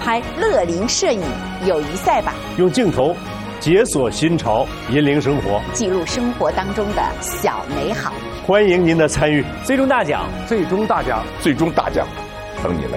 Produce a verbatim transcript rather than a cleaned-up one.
拍乐龄摄影友谊赛吧， 用镜头解锁新潮，引领生活， 记录生活当中的小美好。 欢迎您的参与， 最终大奖， 最终大奖， 最终大奖，等你来